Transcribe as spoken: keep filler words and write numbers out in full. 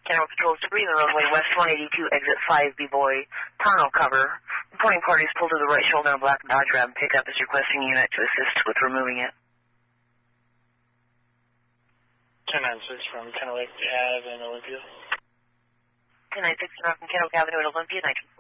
Kennewick Patrol is debris in the roadway, west one eighty-two, exit five, B-Boy, tonneau cover. Reporting parties pulled to the right shoulder of black Dodge Ram pickup is requesting unit to assist with removing it. ten nine six from Kennewick Ave and Olympia. ten nine six from Kennewick Avenue and Olympia, nineteen